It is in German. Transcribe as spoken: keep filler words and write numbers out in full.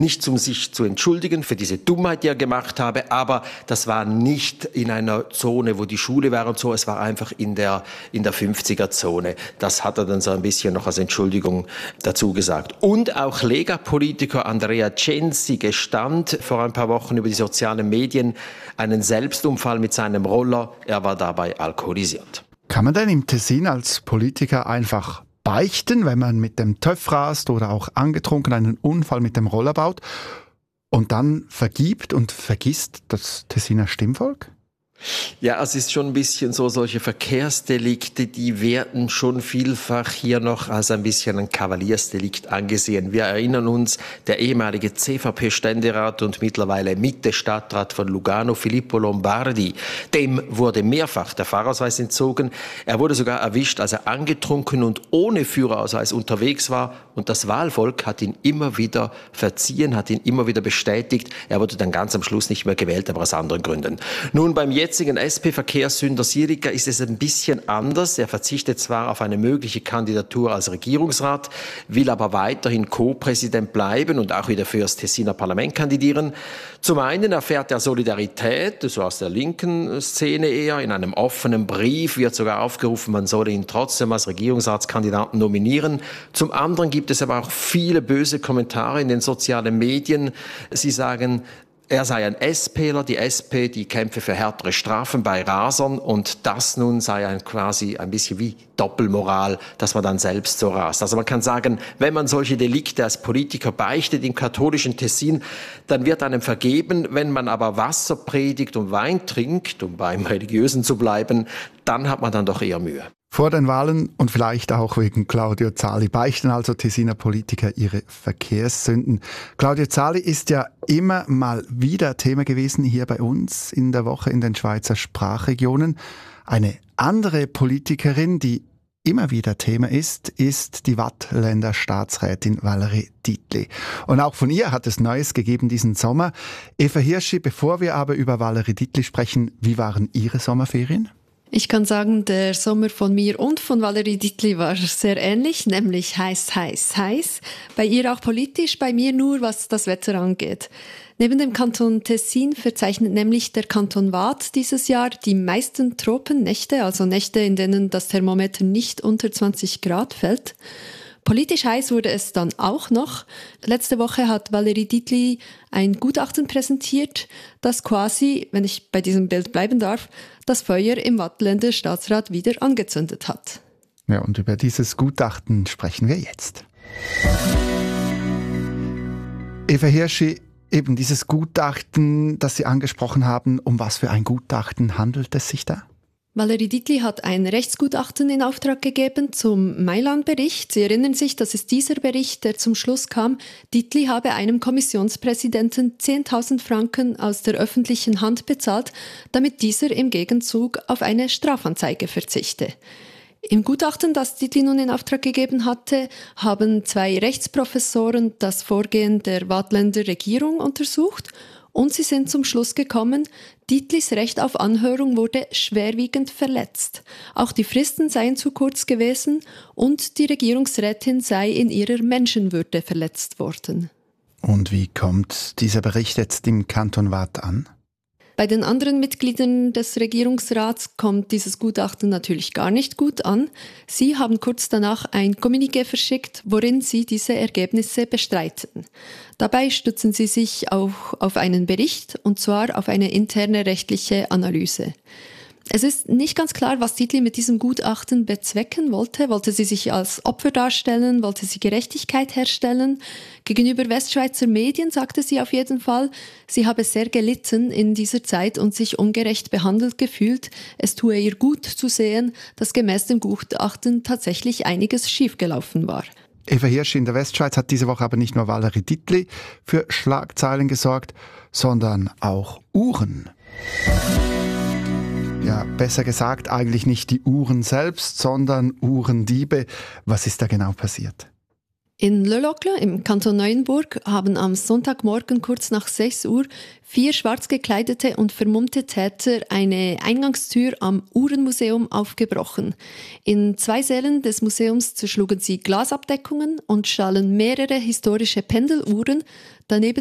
Nicht um sich zu entschuldigen für diese Dummheit, die er gemacht habe, aber das war nicht in einer Zone, wo die Schule war und so, es war einfach in der, in der fünfziger-Zone. Das hat er dann so ein bisschen noch als Entschuldigung dazu gesagt. Und auch Lega-Politiker Andrea Censi gestand vor ein paar Wochen über die sozialen Medien einen Selbstunfall mit seinem Roller. Er war dabei alkoholisiert. Kann man denn im Tessin als Politiker einfach beichten, wenn man mit dem Töff rast oder auch angetrunken einen Unfall mit dem Roller baut und dann vergibt und vergisst das Tessiner Stimmvolk? Ja, es ist schon ein bisschen so, solche Verkehrsdelikte, die werden schon vielfach hier noch als ein bisschen ein Kavaliersdelikt angesehen. Wir erinnern uns, der ehemalige C V P-Ständerat und mittlerweile Mitte-Stadtrat von Lugano, Filippo Lombardi, dem wurde mehrfach der Fahrausweis entzogen. Er wurde sogar erwischt, als er angetrunken und ohne Führerausweis unterwegs war. Und das Wahlvolk hat ihn immer wieder verziehen, hat ihn immer wieder bestätigt. Er wurde dann ganz am Schluss nicht mehr gewählt, aber aus anderen Gründen. Nun, beim jetzigen S P-Verkehrssünder Syriza ist es ein bisschen anders. Er verzichtet zwar auf eine mögliche Kandidatur als Regierungsrat, will aber weiterhin Co-Präsident bleiben und auch wieder für das Tessiner Parlament kandidieren. Zum einen erfährt er Solidarität, so aus der linken Szene eher. In einem offenen Brief wird sogar aufgerufen, man solle ihn trotzdem als Regierungsratskandidaten nominieren. Zum anderen gibt es aber auch viele böse Kommentare in den sozialen Medien. Sie sagen, er sei ein SPler, die S P, die kämpfe für härtere Strafen bei Rasern und das nun sei ein quasi ein bisschen wie Doppelmoral, dass man dann selbst so rast. Also man kann sagen, wenn man solche Delikte als Politiker beichtet im katholischen Tessin, dann wird einem vergeben. Wenn man aber Wasser predigt und Wein trinkt, um beim Religiösen zu bleiben, dann hat man dann doch eher Mühe. Vor den Wahlen und vielleicht auch wegen Claudio Zali beichten also Tessiner Politiker ihre Verkehrssünden. Claudio Zali ist ja immer mal wieder Thema gewesen hier bei uns in der Woche in den Schweizer Sprachregionen. Eine andere Politikerin, die immer wieder Thema ist, ist die Waadtländer Staatsrätin Valérie Dietli. Und auch von ihr hat es Neues gegeben diesen Sommer. Eva Hirschi, bevor wir aber über Valérie Dietli sprechen, wie waren Ihre Sommerferien? Ich kann sagen, der Sommer von mir und von Valérie Dietli war sehr ähnlich, nämlich heiß, heiß, heiß. Bei ihr auch politisch, bei mir nur, was das Wetter angeht. Neben dem Kanton Tessin verzeichnet nämlich der Kanton Waadt dieses Jahr die meisten Tropennächte, also Nächte, in denen das Thermometer nicht unter zwanzig Grad fällt. Politisch heiß wurde es dann auch noch. Letzte Woche hat Valérie Dietli ein Gutachten präsentiert, das quasi, wenn ich bei diesem Bild bleiben darf, das Feuer im Waadtländer Staatsrat wieder angezündet hat. Ja, und über dieses Gutachten sprechen wir jetzt. Eva Hirschi, eben dieses Gutachten, das Sie angesprochen haben, um was für ein Gutachten handelt es sich da? Valérie Dietli hat ein Rechtsgutachten in Auftrag gegeben zum Mailand-Bericht. Sie erinnern sich, das ist dieser Bericht, der zum Schluss kam, Dietli habe einem Kommissionspräsidenten zehntausend Franken aus der öffentlichen Hand bezahlt, damit dieser im Gegenzug auf eine Strafanzeige verzichte. Im Gutachten, das Dietli nun in Auftrag gegeben hatte, haben zwei Rechtsprofessoren das Vorgehen der Waadtländer Regierung untersucht und sie sind zum Schluss gekommen, Dietlis Recht auf Anhörung wurde schwerwiegend verletzt. Auch die Fristen seien zu kurz gewesen und die Regierungsrätin sei in ihrer Menschenwürde verletzt worden. Und wie kommt dieser Bericht jetzt im Kanton Waadt an? Bei den anderen Mitgliedern des Regierungsrats kommt dieses Gutachten natürlich gar nicht gut an. Sie haben kurz danach ein Kommuniqué verschickt, worin sie diese Ergebnisse bestreiten. Dabei stützen sie sich auch auf einen Bericht, und zwar auf eine interne rechtliche Analyse. Es ist nicht ganz klar, was Dietli mit diesem Gutachten bezwecken wollte. Wollte sie sich als Opfer darstellen? Wollte sie Gerechtigkeit herstellen? Gegenüber Westschweizer Medien sagte sie auf jeden Fall, sie habe sehr gelitten in dieser Zeit und sich ungerecht behandelt gefühlt. Es tue ihr gut zu sehen, dass gemäß dem Gutachten tatsächlich einiges schiefgelaufen war. Eva Hirschi, in der Westschweiz hat diese Woche aber nicht nur Valérie Dietli für Schlagzeilen gesorgt, sondern auch Uhren. Ja, besser gesagt, eigentlich nicht die Uhren selbst, sondern Uhrendiebe. Was ist da genau passiert? In Le Locle im Kanton Neuenburg haben am Sonntagmorgen kurz nach sechs Uhr vier schwarz gekleidete und vermummte Täter eine Eingangstür am Uhrenmuseum aufgebrochen. In zwei Sälen des Museums zerschlugen sie Glasabdeckungen und stahlen mehrere historische Pendeluhren. Daneben